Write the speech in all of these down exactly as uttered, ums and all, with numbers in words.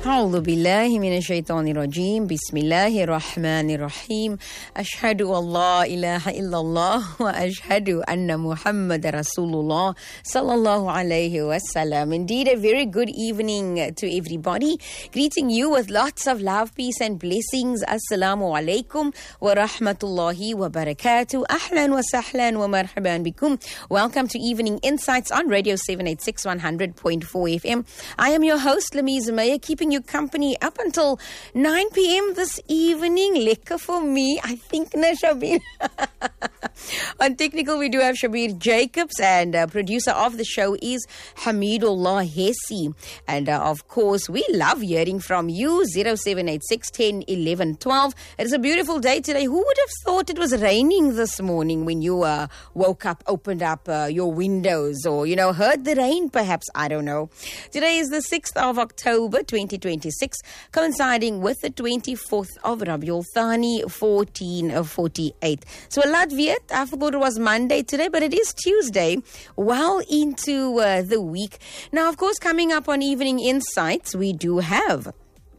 أعوذ بالله من الشيطان الرجيم بسم الله الرحمن الرحيم أشهد أن لا إله إلا الله وأشهد أن محمد رسول الله صلى الله عليه وسلم. Indeed, a very good evening to everybody. Greeting you with lots of love, peace and blessings. Assalamu alaikum wa rahmatullahi wa barakatuh. Ahlan wa sahlan wa marhaban bikum. Welcome to Evening Insights on Radio seven eighty-six one hundred point four F M. I am your host, Lamiz Meyer, keeping you company up until nine p.m. this evening. Lekker for me, I think, na Shabir. On technical, we do have Shabir Jacobs, and uh, producer of the show is Hamidullah Hesi. And uh, of course, we love hearing from you. zero seven eight six, one zero, one one, one two. It is a beautiful day today. Who would have thought it was raining this morning when you uh, woke up, opened up uh, your windows, or, you know, heard the rain perhaps? I don't know. Today is the sixth of October, twenty twenty-six, coinciding with the twenty-fourth of Rabiul Thani, fourteen forty-eight. So a lot viet. I forgot it was Monday today, but it is Tuesday, well into uh, the week. Now, of course, coming up on Evening Insights, we do have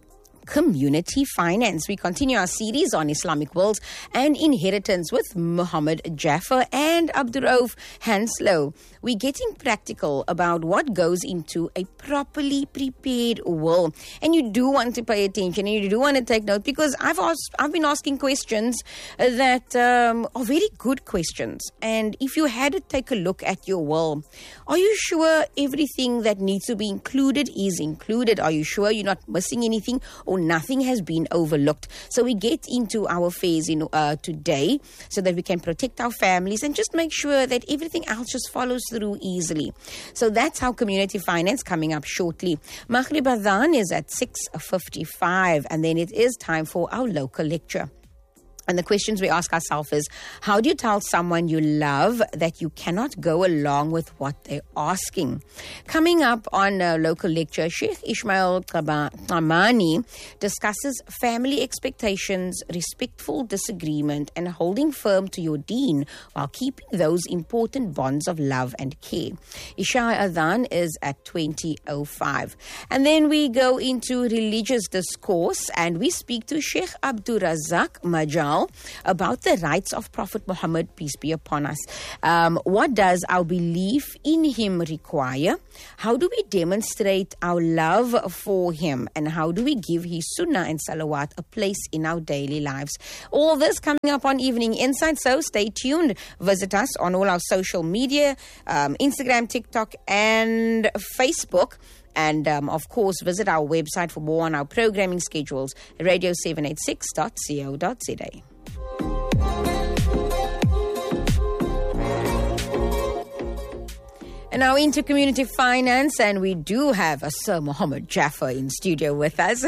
community finance. We continue our series on Islamic wills and inheritance with Muhammad Jaffer and Abdurauf Hanslow. We're getting practical about what goes into a properly prepared will. And you do want to pay attention and you do want to take note, because I've asked, I've been asking questions that um, are very good questions. And if you had to take a look at your will, are you sure everything that needs to be included is included? Are you sure you're not missing anything, or nothing has been overlooked? So we get into our phase in uh, today so that we can protect our families and just make sure that everything else just follows through easily. So that's how community finance coming up shortly. Maghrib Adhan is at six fifty-five, and then it is time for our local lecture. And the questions we ask ourselves is, how do you tell someone you love that you cannot go along with what they're asking? Coming up on a local lecture, Sheikh Ismail Qamani discusses family expectations, respectful disagreement, and holding firm to your deen while keeping those important bonds of love and care. Isha Adhan is at twenty oh five. And then we go into religious discourse, and we speak to Sheikh Abdul Razak Majal about the rights of Prophet Muhammad, peace be upon us. Um, what does our belief in him require? How do we demonstrate our love for him? And how do we give his sunnah and salawat a place in our daily lives? All this coming up on Evening Insight, so stay tuned. Visit us on all our social media, um, Instagram, TikTok, and Facebook. And, um, of course, visit our website for more on our programming schedules, radio seven eighty-six dot co dot za. And now into community finance, and we do have a Sir Muhammad Jaffer in studio with us.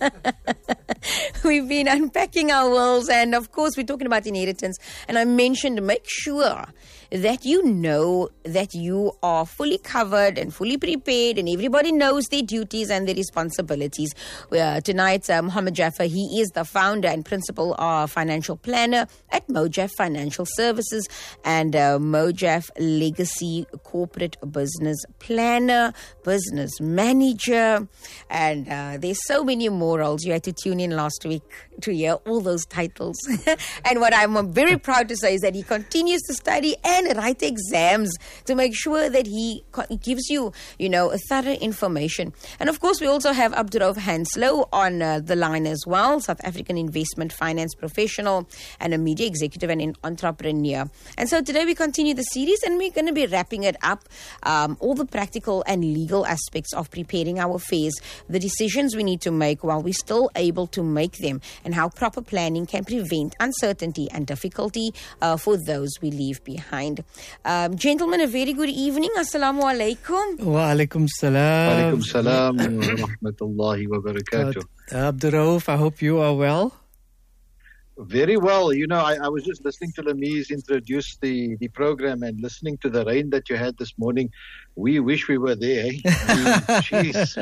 We've been unpacking our wills, and of course we're talking about inheritance. And I mentioned, make sure that you know that you are fully covered and fully prepared, and everybody knows their duties and their responsibilities. Uh, tonight, uh, Muhammad Jaffer, he is the founder and principal uh, financial planner at Mojaf Financial Services and uh, Mojaf Legacy Corporate Business Planner, Business Manager, and uh, there's so many more roles. You had to tune in last week to hear all those titles. And what I'm very proud to say is that he continues to study and write exams to make sure that he gives you, you know, a thorough information. And of course, we also have Abdurauf Hanslow on uh, the line as well, South African investment finance professional and a media executive and an entrepreneur. And so today we continue the series, and we're going to be wrapping it up, um, all the practical and legal aspects of preparing our affairs, the decisions we need to make while we're still able to make them, and how proper planning can prevent uncertainty and difficulty uh, for those we leave behind. Um, gentlemen, a very good evening. Assalamu alaikum. Wa alaikum salam. Wa alaikum salam wa rahmatullahi wa barakatuh. Abdurauf, I hope you are well. Very well. You know, I, I was just listening to Lamise introduce the, the program and listening to the rain that you had this morning. We wish we were there. Eh? Jeez.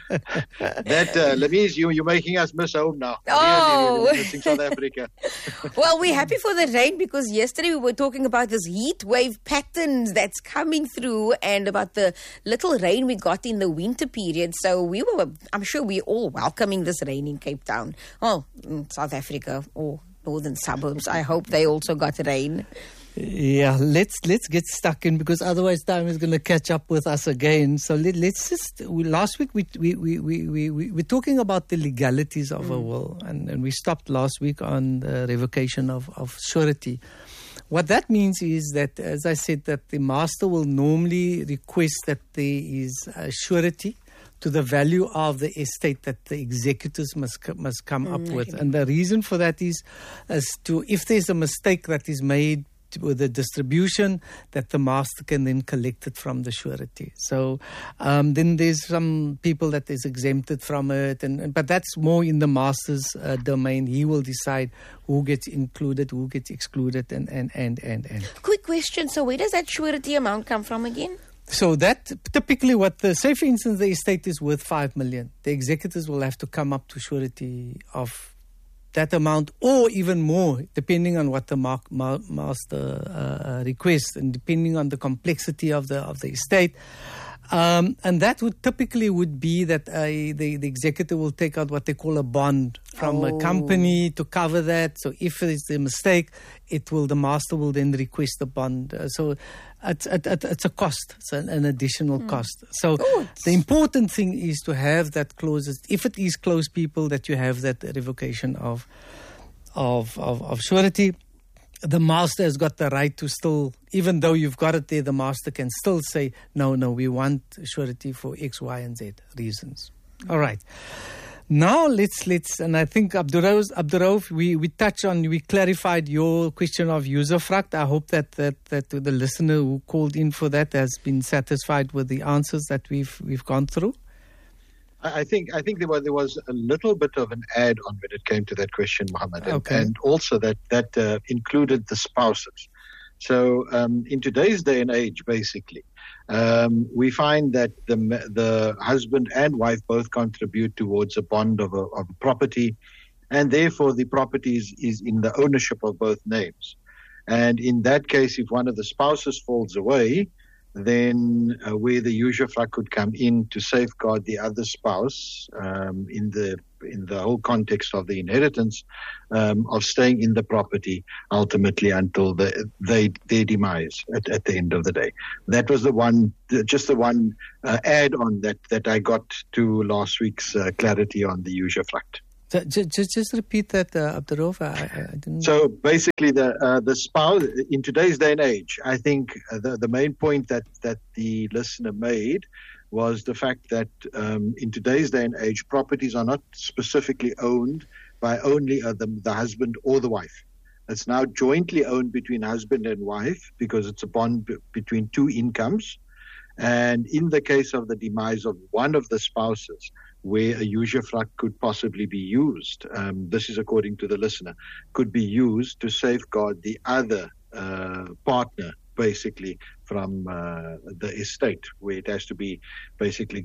that, uh, Lamise, you, you're making us miss home now. Oh. Really, missing South Africa. Well, we're happy for the rain because yesterday we were talking about this heat wave patterns that's coming through and about the little rain we got in the winter period. So we were, I'm sure we're all welcoming this rain in Cape Town. Oh, in South Africa or northern suburbs. I hope they also got rain. Yeah, let's let's get stuck in because otherwise time is going to catch up with us again. So let, let's just. We, last week we we we we we we we're talking about the legalities of mm. a will, and, and we stopped last week on the revocation of of surety. What that means is that, as I said, that the master will normally request that there is a surety to the value of the estate that the executors must must come mm, up with, and the reason for that is as to if there's a mistake that is made with the distribution, that the master can then collect it from the surety. So um, then there's some people that is exempted from it, and but that's more in the master's uh, domain. He will decide who gets included, who gets excluded, and and and and and. Quick question: so where does that surety amount come from again? So that typically what the, say for instance, the estate is worth five million. The executors will have to come up to surety of that amount or even more, depending on what the ma- ma- master uh, requests and depending on the complexity of the of the estate. Um, and that would typically would be that uh, the, the executor will take out what they call a bond from oh. a company to cover that. So if it's a mistake, it will the master will then request the bond. Uh, so it's, it, it, it's a cost. It's an, an additional mm. cost. So Good. The important thing is to have that clauses. If it is close people, that you have that revocation of of of, of surety. The master has got the right to still, even though you've got it there, the master can still say, no, no, we want surety for X, Y, and Z reasons. All right. Now let's, let's, and I think Abdurrauf, Abdurrauf we, we touched on, we clarified your question of usufruct. I hope that, that, that the listener who called in for that has been satisfied with the answers that we've, we've gone through. I think I think there was there was a little bit of an add on when it came to that question, Mohammed, and, okay. and also that that uh, included the spouses. So um, in today's day and age, basically, um, we find that the the husband and wife both contribute towards a bond of a, of a property, and therefore the property is, is in the ownership of both names. And in that case, if one of the spouses falls away, then uh, where the usufruct could come in to safeguard the other spouse um, in the in the whole context of the inheritance um, of staying in the property ultimately until the, they their demise at, at the end of the day. That was the one, just the one uh, add-on that, that I got to last week's uh, clarity on the usufruct. Just, just, just repeat that, uh, Abdurrauf. I, I didn't. So basically, the uh, the spouse in today's day and age, I think uh, the the main point that, that the listener made was the fact that um, in today's day and age, properties are not specifically owned by only uh, the the husband or the wife. It's now jointly owned between husband and wife because it's a bond b- between two incomes. And in the case of the demise of one of the spouses, where a usufruct could possibly be used, um, this is according to the listener, could be used to safeguard the other uh, partner, basically, from uh, the estate, where it has to be basically